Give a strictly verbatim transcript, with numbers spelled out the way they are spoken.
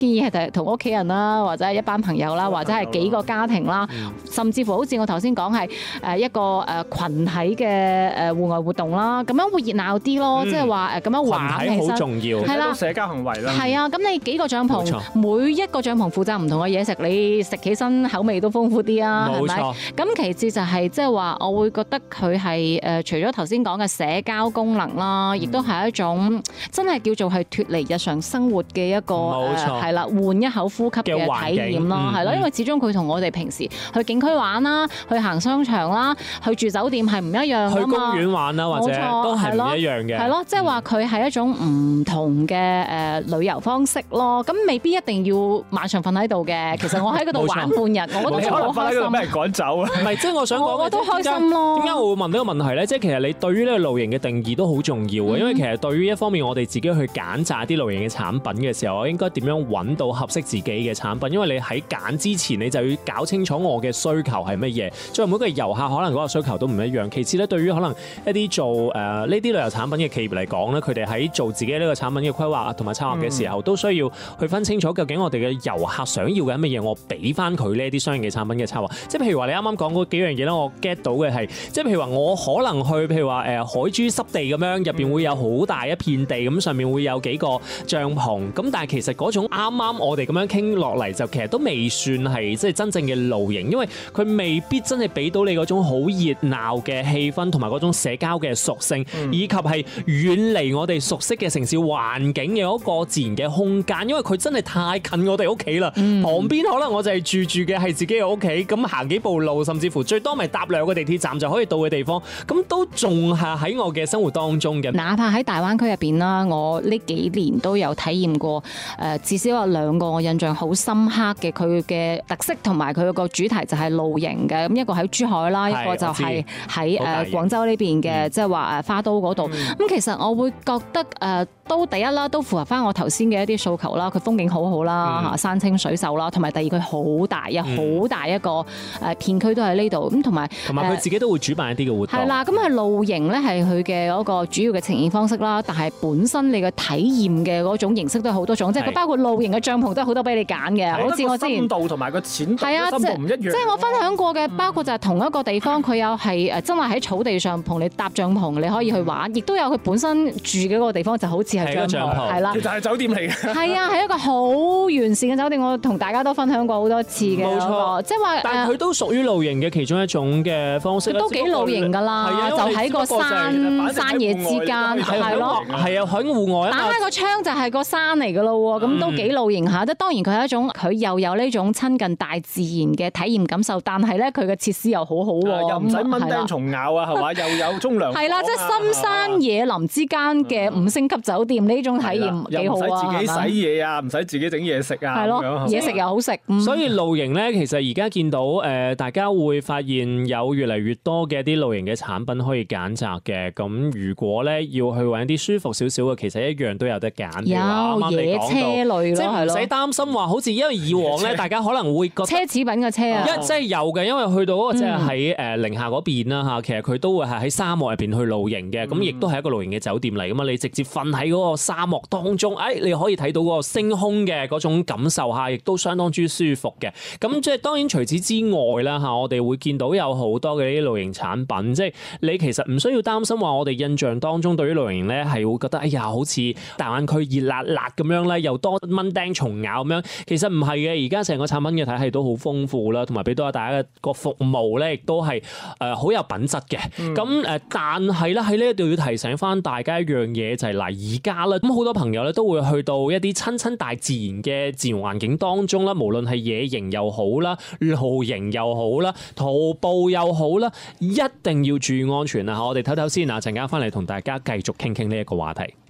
建議係同屋企人啦，或者係一班朋友啦，或者係幾個家庭啦，嗯、甚至乎好似我頭先講係誒一個誒羣體嘅誒戶外活動啦，咁樣會熱鬧啲咯，即係話誒咁樣玩其實羣體好重要， 係啦， 社交行為啦。 係啊，咁你幾個帳篷，每一個帳篷負責唔同嘅嘢食，你食起身口味都豐富啲啊，係咪？咁其次就係即係話，我會覺得佢係誒除咗頭先講嘅社交功能啦，亦都係一種真係叫做係脫離日常生活嘅一個係啦，換一口呼吸嘅體驗咯，係咯，因為始終佢同我哋平時去景區玩啦，去行商場啦，去住酒店係唔一樣㗎嘛。 去公園玩啦，或者都係唔一樣嘅。 係咯，即係話佢係一種唔同嘅誒旅遊方式咯。咁未必一定要晚上瞓喺度嘅。其實我喺嗰度玩半日，我覺得好開心。 俾人趕走啊！ 唔係，即係我想講， 我都開心咯。 點解我會問呢個問題咧？即係其實你對於呢個露營嘅定義都好重要嘅，因為其實對於一方面我哋自己去揀擇啲露營嘅產品嘅時候，我應該點樣揾到合適自己嘅產品？因為你喺揀之前，你就要搞清楚我嘅需求係乜嘢。再每個遊客可能嗰個需求都唔一樣。其次咧，對於可能一啲做誒呢啲旅遊產品嘅企業嚟講咧，佢哋喺做自己呢個產品嘅規劃同埋策劃嘅時候，嗯、都需要去分清楚究竟我哋嘅遊客想要嘅係乜嘢，我俾翻佢呢啲商業嘅產品嘅策劃。即係譬如話你啱啱講嗰幾樣嘢咧，我 get 到嘅係，即係譬如話我可能去譬如話誒海珠濕地咁樣，入邊會有好大一片地，咁上面會有幾個帳篷，咁但係其實嗰種啱啱我哋咁樣傾落嚟，就其實都未算係即係真正嘅露營，因為佢未必真係俾到你嗰種好熱鬧嘅氣氛，同埋嗰種社交嘅屬性，嗯、以及係遠離我哋熟悉嘅城市環境嘅嗰個自然嘅空間，因為佢真係太近我哋屋企啦。嗯、旁邊可能我就係住住嘅係自己嘅屋企，咁行幾步路，甚至乎最多咪搭兩個地鐵站就可以到嘅地方，咁都仲係喺我嘅生活當中嘅。 哪怕喺大灣區入邊啦，我呢幾年都有體驗過，誒至少有兩個我印象好深刻嘅，佢嘅特色同埋佢個主題就係露營嘅。咁一個喺珠海啦，一個就係喺誒廣州呢邊嘅，即係話誒花都嗰度。咁、嗯、其實我會覺得誒、呃、都第一啦，都符合翻我頭先嘅一啲訴求啦。佢風景好好啦，嚇、嗯、山清水秀啦，同埋第二佢好大，有好大一個誒片區都喺呢度。咁同埋同埋佢自己都會主辦一啲嘅活動。係啦，咁係露營咧係佢嘅嗰個主要嘅呈現方式啦。但係本身你嘅體驗嘅嗰種形式都係好多種，即係佢包括露營嘅帳篷都係好多俾你揀嘅。好似我之前深度同埋個淺度係啊， 深度唔一樣。 即係我分享過嘅，包括就係同一個地方，佢有係誒真係喺草地上同你搭帳篷，你可以去玩，亦都有佢本身住嘅嗰個地方就好似係帳篷，係啦， 其實係酒店嚟嘅。 係啊，係一個好完善嘅酒店，我同大家都分享過好多次嘅。冇錯，即係話， 但係佢都屬於露營嘅其中一種嘅方式。 都幾露營㗎啦，就喺個山山野之間，係咯， 係啊，喺戶外。 打開個窗就係個山嚟㗎咯喎，咁都幾露營下。即係當然佢係一種，佢又有呢種親近大自然嘅體驗感受，但係咧佢嘅設施又好好喎， 又唔使蚊叮蟲咬啊，係嘛？又有沖涼。係啦， 即係深山野林之間嘅五星級酒店呢種體驗幾好啊！ 又唔使自己洗嘢啊，唔使自己整嘢食啊， 係咯，嘢食又好食。 所以露營咧，其實而家見到誒，大家會發現有越嚟越多嘅啲露營嘅產品可以揀擇嘅。咁如果咧要去揾啲舒服少少嘅，其實一樣都有得揀。 有野車類咯， 即係唔使擔心話，好似因為以往咧，大家可能會覺得奢侈品嘅車啊， 一即係有嘅，因為去到嗰個即係喺誒寧夏嗰邊啦嚇，其實佢都會係喺沙漠入邊去露營嘅，咁亦都係一個露營嘅酒店嚟噶嘛，你直接瞓喺嗰個沙漠當中，誒你可以睇到嗰個星空嘅嗰種感受下，亦都相當之舒服嘅。咁即係當然除此之外啦嚇，我哋會見到有好多嘅啲露營產品，即係你其實唔需要擔心話，我哋印象當中對於露營咧係會覺得哎呀好似大灣區熱辣辣咁樣咧，又多蚊叮蟲咬咁樣，其實唔係嘅，而家成個產品嘅體系都好豐富啦，同埋俾到大家嘅個服務咧，亦都係誒好有品質嘅。咁誒、嗯，但係咧喺呢一度要提醒翻大家一樣嘢就係嗱，而家咧咁好多朋友咧都會去到一啲親親大自然嘅自然環境當中啦，無論係野營又好啦，露營又好啦，徒步又好啦，一定要注意安全啊！我哋唞唞先啊，陣間翻嚟同大家繼續傾傾呢一個話題。